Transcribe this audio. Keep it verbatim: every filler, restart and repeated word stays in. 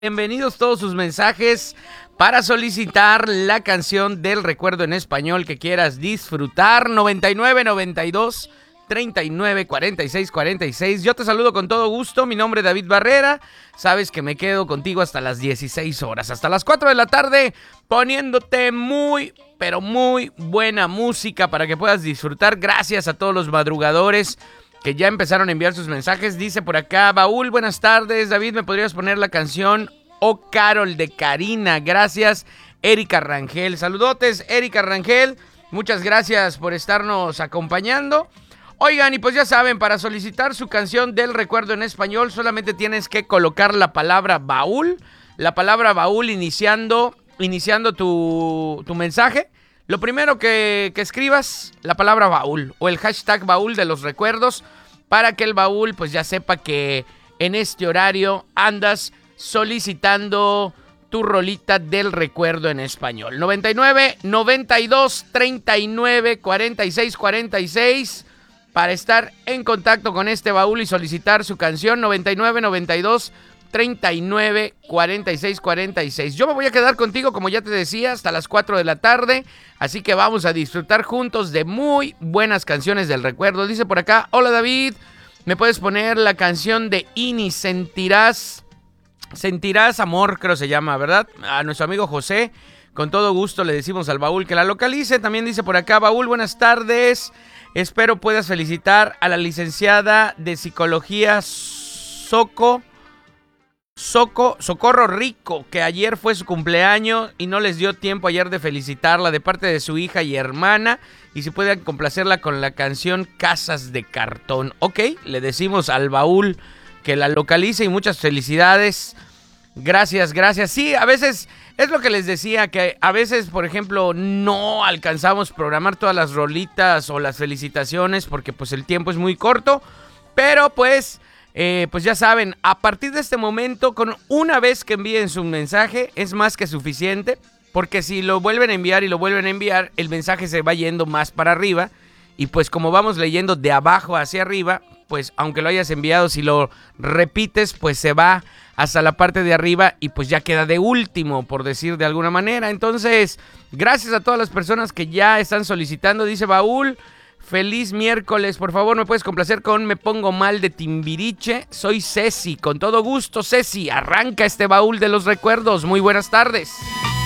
Bienvenidos todos sus mensajes para solicitar la canción del recuerdo en español que quieras disfrutar. noventa y nueve, noventa y dos, treinta y nueve, cuarenta y seis, cuarenta y seis. Yo te saludo con todo gusto. Mi nombre es David Barrera. Sabes que me quedo contigo hasta las dieciséis horas, hasta las cuatro de la tarde, poniéndote muy, pero muy buena música para que puedas disfrutar. Gracias a todos los madrugadores que ya empezaron a enviar sus mensajes. Dice por acá, Baúl, buenas tardes. David, ¿me podrías poner la canción Oh Carol de Karina? Gracias, Erika Rangel. Saludotes, Erika Rangel. Muchas gracias por estarnos acompañando. Oigan, y pues ya saben, para solicitar su canción del recuerdo en español, solamente tienes que colocar la palabra baúl. La palabra baúl iniciando, iniciando tu, tu mensaje. Lo primero que, que escribas, la palabra baúl o el hashtag baúl de los recuerdos, para que el baúl pues ya sepa que en este horario andas solicitando tu rolita del recuerdo en español. noventa y nueve, noventa y dos, treinta y nueve, cuarenta y seis, cuarenta y seis para estar en contacto con este baúl y solicitar su canción. noventa y nueve, noventa y dos, treinta y nueve, cuarenta y seis, cuarenta y seis. Yo me voy a quedar contigo, como ya te decía, hasta las cuatro de la tarde. Así que vamos a disfrutar juntos de muy buenas canciones del recuerdo. Dice por acá, hola David, ¿me puedes poner la canción de Ini, Sentirás, Sentirás Amor, creo se llama, ¿verdad? A nuestro amigo José, con todo gusto le decimos al baúl que la localice. También dice por acá, baúl, buenas tardes. Espero puedas felicitar a la licenciada de psicología Soco. Soco, Socorro Rico, que ayer fue su cumpleaños y no les dio tiempo ayer de felicitarla, de parte de su hija y hermana, y si pueden complacerla con la canción Casas de Cartón. Ok, le decimos al baúl que la localice y muchas felicidades. Gracias, gracias. Sí, a veces es lo que les decía, que a veces, por ejemplo, no alcanzamos a programar todas las rolitas o las felicitaciones porque pues el tiempo es muy corto, pero pues... Eh, pues ya saben, a partir de este momento, con una vez que envíen su mensaje, es más que suficiente, porque si lo vuelven a enviar y lo vuelven a enviar, el mensaje se va yendo más para arriba, y pues como vamos leyendo de abajo hacia arriba, pues aunque lo hayas enviado, si lo repites, pues se va hasta la parte de arriba y pues ya queda de último, por decir de alguna manera. Entonces, gracias a todas las personas que ya están solicitando. Dice Baúl, feliz miércoles, por favor me puedes complacer con Me Pongo Mal de Timbiriche. Soy Ceci, con todo gusto Ceci, arranca este baúl de los recuerdos. Muy buenas tardes.